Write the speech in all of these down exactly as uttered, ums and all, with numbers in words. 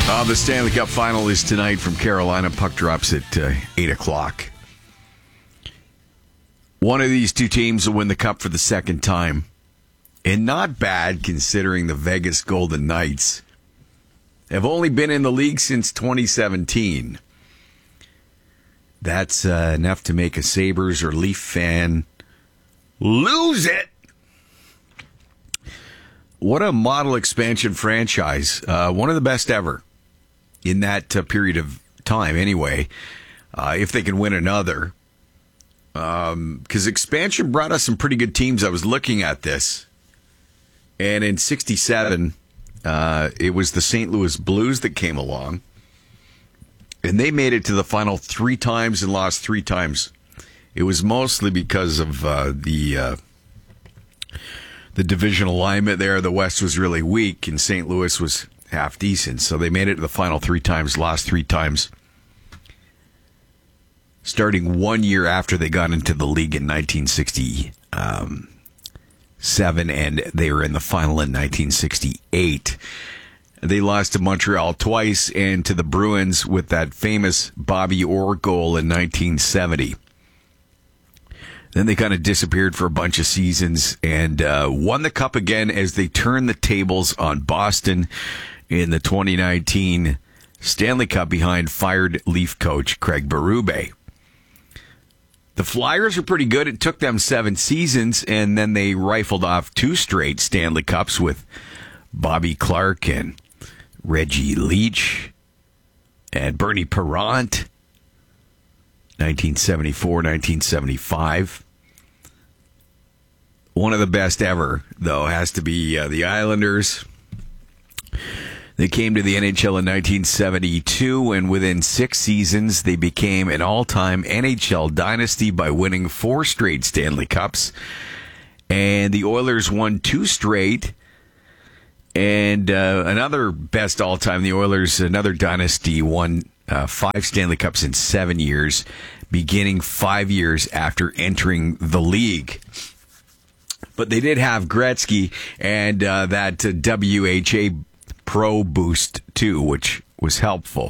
Uh, the Stanley Cup final is tonight from Carolina. Puck drops at uh, eight o'clock. One of these two teams will win the Cup for the second time. And not bad considering the Vegas Golden Knights have only been in the league since twenty seventeen. That's uh, enough to make a Sabres or Leaf fan lose it. What a model expansion franchise. Uh, one of the best ever in that uh, period of time anyway, uh, if they can win another. Because um, expansion brought us some pretty good teams. I was looking at this. And in sixty-seven, uh, it was the Saint Louis Blues that came along. And they made it to the final three times and lost three times. It was mostly because of uh, the uh, the division alignment there. The West was really weak, and Saint Louis was half decent. So they made it to the final three times, lost three times. Starting one year after they got into the league in nineteen sixty-seven, and they were in the final in nineteen sixty-eight. They lost to Montreal twice and to the Bruins with that famous Bobby Orr goal in nineteen seventy. Then they kind of disappeared for a bunch of seasons and uh, won the Cup again as they turned the tables on Boston in the twenty nineteen Stanley Cup behind fired Leaf coach Craig Berube. The Flyers are pretty good. It took them seven seasons, and then they rifled off two straight Stanley Cups with Bobby Clarke and Reggie Leach and Bernie Parent, nineteen seventy-four, nineteen seventy-five. One of the best ever, though, has to be uh, the Islanders. They came to the N H L in nineteen seventy-two, and within six seasons, they became an all-time N H L dynasty by winning four straight Stanley Cups. And the Oilers won two straight. And uh, another best all-time, the Oilers, another dynasty, won uh, five Stanley Cups in seven years, beginning five years after entering the league. But they did have Gretzky and uh, that uh, W H A Pro Boost, too, which was helpful.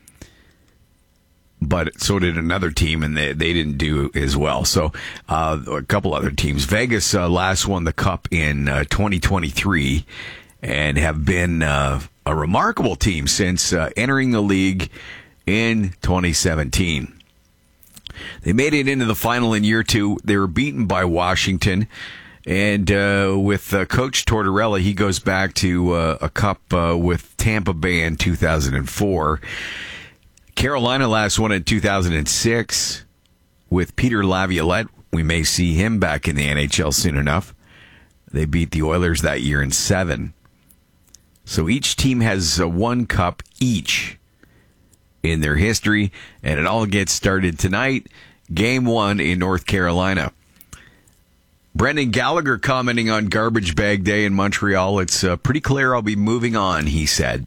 But so did another team, and they, they didn't do as well. So uh, a couple other teams. Vegas uh, last won the Cup in uh, twenty twenty-three and have been uh, a remarkable team since uh, entering the league in twenty seventeen. They made it into the final in year two. They were beaten by Washington. And uh, with uh, Coach Tortorella, he goes back to uh, a cup uh, with Tampa Bay in two thousand four. Carolina last won in two thousand six with Peter Laviolette. We may see him back in the N H L soon enough. They beat the Oilers that year in seven. So each team has uh, one cup each in their history, and it all gets started tonight. Game one in North Carolina. Brendan Gallagher commenting on Garbage Bag Day in Montreal. It's uh, pretty clear I'll be moving on, he said.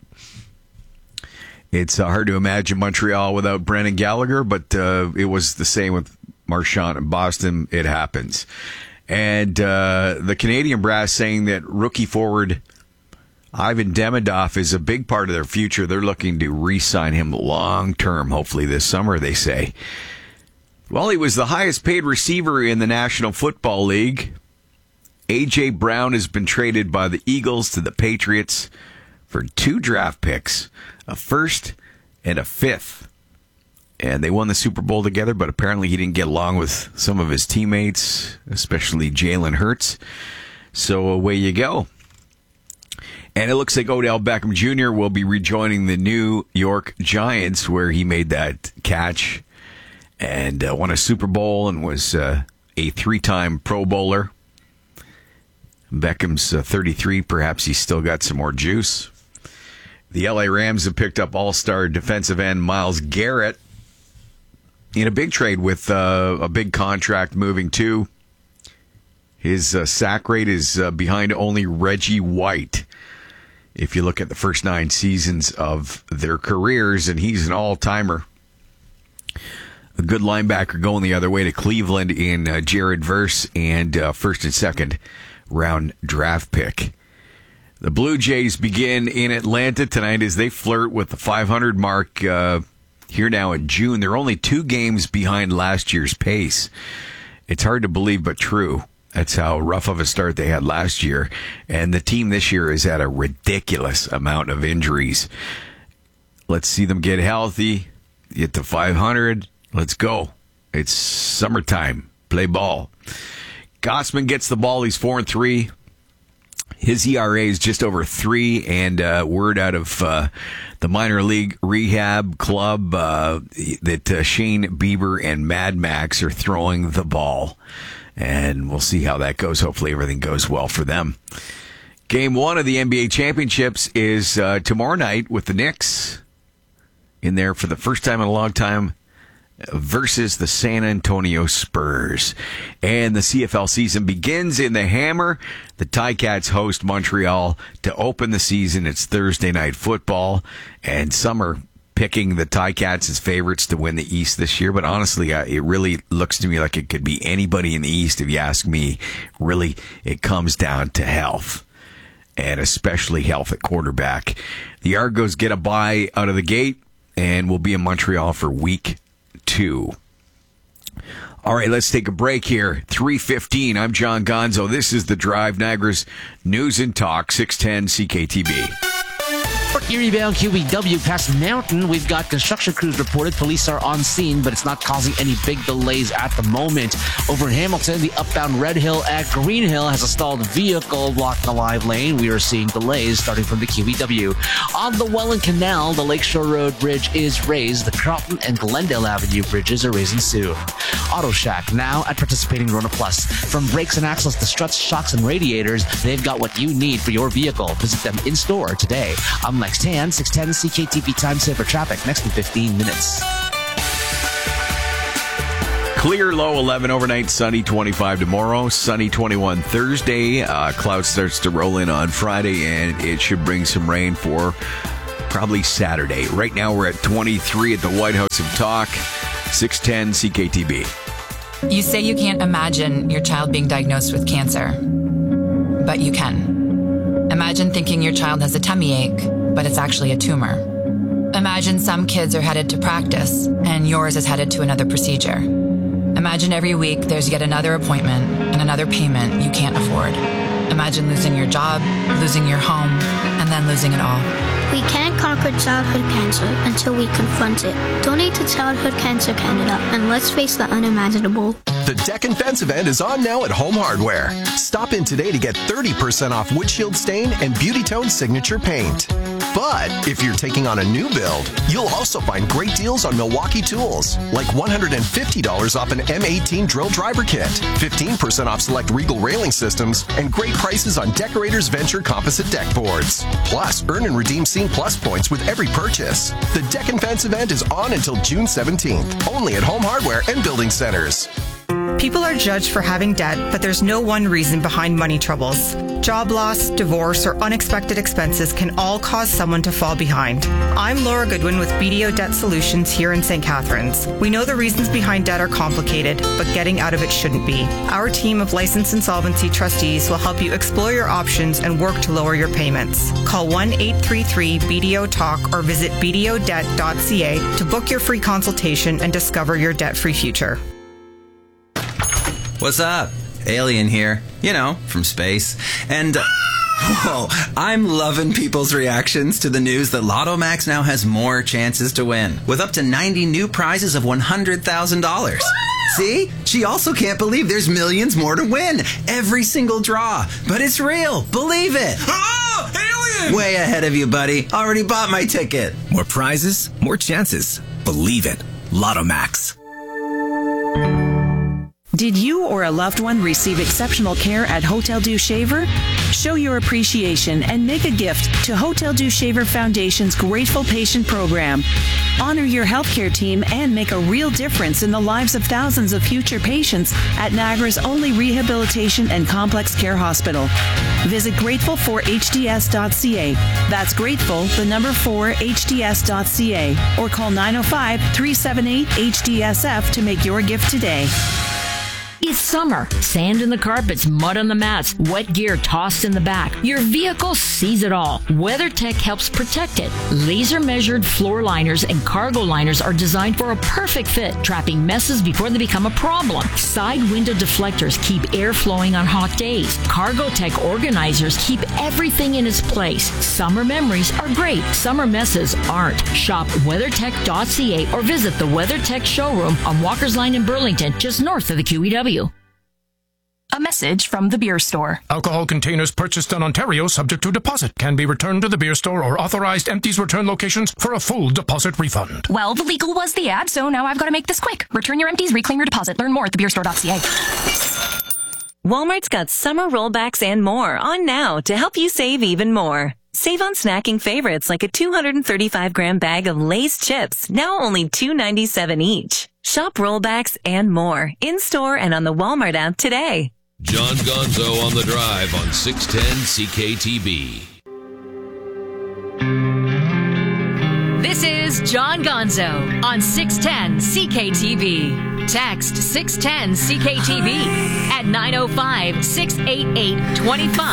It's uh, hard to imagine Montreal without Brendan Gallagher, but uh, it was the same with Marchand in Boston. It happens. And uh, the Canadian brass saying that rookie forward Ivan Demidov is a big part of their future. They're looking to re-sign him long-term, hopefully this summer, they say. Well, he was the highest paid receiver in the National Football League. A J. Brown has been traded by the Eagles to the Patriots for two draft picks, a first and a fifth. And they won the Super Bowl together, but apparently he didn't get along with some of his teammates, especially Jalen Hurts. So away you go. And it looks like Odell Beckham Junior will be rejoining the New York Giants, where he made that catch and uh, won a Super Bowl and was uh, a three-time Pro Bowler. Beckham's uh, thirty-three. Perhaps he's still got some more juice. The L A Rams have picked up all-star defensive end Myles Garrett in a big trade with uh, a big contract moving too. His uh, sack rate is uh, behind only Reggie White. If you look at the first nine seasons of their careers, and he's an all-timer. A good linebacker going the other way to Cleveland in uh, Jared Verse and uh, first and second round draft pick. The Blue Jays begin in Atlanta tonight as they flirt with the five hundred mark uh, here now in June. They're only two games behind last year's pace. It's hard to believe, but true. That's how rough of a start they had last year. And the team this year is at a ridiculous amount of injuries. Let's see them get healthy, get to five hundred. Let's go. It's summertime. Play ball. Gausman gets the ball. He's four and three. His E R A is just over three, and uh, word out of uh, the minor league rehab club uh, that uh, Shane Bieber and Mad Max are throwing the ball. And we'll see how that goes. Hopefully everything goes well for them. Game one of the N B A Championships is uh, tomorrow night with the Knicks in there for the first time in a long time versus the San Antonio Spurs. And the C F L season begins in the Hammer. The Ticats host Montreal to open the season. It's Thursday night football, and some are picking the Ticats as favorites to win the East this year. But honestly, uh, it really looks to me like it could be anybody in the East if you ask me. Really, it comes down to health, and especially health at quarterback. The Argos get a bye out of the gate and will be in Montreal for week two. All right, let's take a break here. three fifteen, I'm John Gonzo. This is The Drive, Niagara's News and Talk, six ten C K T B. Erie bound Q E W past Mountain. We've got construction crews reported. Police are on scene, but it's not causing any big delays at the moment. Over in Hamilton, the upbound Red Hill at Green Hill has a stalled vehicle blocking a live lane. We are seeing delays starting from the Q E W. On the Welland Canal, the Lakeshore Road Bridge is raised. The Carlton and Glendale Avenue bridges are raising soon. Auto Shack, now at participating Rona Plus. From brakes and axles to struts, shocks, and radiators, they've got what you need for your vehicle. Visit them in store today. I'm Lex Tan, six ten C K T V time saver traffic next in fifteen minutes. Clear, low eleven overnight, sunny twenty-five tomorrow, sunny twenty-one Thursday. Uh, cloud starts to roll in on Friday, and it should bring some rain for probably Saturday. Right now we're at twenty-three at the White House of Talk, six ten C K T B. You say you can't imagine your child being diagnosed with cancer, but you can. Imagine thinking your child has a tummy ache, but it's actually a tumor. Imagine some kids are headed to practice, and yours is headed to another procedure. Imagine every week there's yet another appointment and another payment you can't afford. Imagine losing your job, losing your home, and then losing it all. We can't conquer childhood cancer until we confront it. Donate to Childhood Cancer Canada, and let's face the unimaginable. The Deck and Fence event is on now at Home Hardware. Stop in today to get thirty percent off windshield stain and Beauty Tone signature paint. But if you're taking on a new build, you'll also find great deals on Milwaukee tools, like one hundred fifty dollars off an M eighteen drill driver kit, fifteen percent off select Regal railing systems, and great prices on Decorators Venture composite deck boards. Plus, earn and redeem Scene Plus points with every purchase. The Deck and Fence event is on until June seventeenth, only at Home Hardware and Building Centers. People are judged for having debt, but there's no one reason behind money troubles. Job loss, divorce, or unexpected expenses can all cause someone to fall behind. I'm Laura Goodwin with B D O Debt Solutions here in Saint Catharines. We know the reasons behind debt are complicated, but getting out of it shouldn't be. Our team of licensed insolvency trustees will help you explore your options and work to lower your payments. Call one eight three three B D O talk or visit b d o debt dot c a to book your free consultation and discover your debt-free future. What's up? Alien here. You know, from space. And, uh, whoa, I'm loving people's reactions to the news that Lotto Max now has more chances to win, with up to ninety new prizes of one hundred thousand dollars. See? She also can't believe there's millions more to win. Every single draw. But it's real. Believe it. Oh, alien! Way ahead of you, buddy. Already bought my ticket. More prizes, more chances. Believe it. Lotto Max. Did you or a loved one receive exceptional care at Hotel Dieu Shaver? Show your appreciation and make a gift to Hotel Dieu Shaver Foundation's Grateful Patient Program. Honor your healthcare team and make a real difference in the lives of thousands of future patients at Niagara's only rehabilitation and complex care hospital. Visit grateful for h d s dot c a. That's grateful, the number four, h d s dot c a. Or call nine oh five, three seven eight, H D S F to make your gift today. It's summer. Sand in the carpets, mud on the mats, wet gear tossed in the back. Your vehicle sees it all. WeatherTech helps protect it. Laser measured floor liners and cargo liners are designed for a perfect fit, trapping messes before they become a problem. Side window deflectors keep air flowing on hot days. CargoTech organizers keep everything in its place. Summer memories are great. Summer messes aren't. Shop weathertech dot c a or visit the WeatherTech showroom on Walker's Line in Burlington, just north of the Q E W. A message from the beer store. Alcohol containers purchased in Ontario subject to deposit can be returned to the beer store or authorized empties return locations for a full deposit refund. Well, the legal was the ad, so now I've got to make this quick. Return your empties, reclaim your deposit. Learn more at the beer store dot c a. Walmart's got summer rollbacks and more on now to help you save even more. Save on snacking favorites like a two hundred thirty-five gram bag of Lay's chips, now only two dollars and ninety-seven cents each. Shop rollbacks and more in-store and on the Walmart app today. John Gonzo on the Drive on six ten C K T B. This is John Gonzo on six ten C K T B. Text six ten C K T B at nine oh five, six eight eight, two five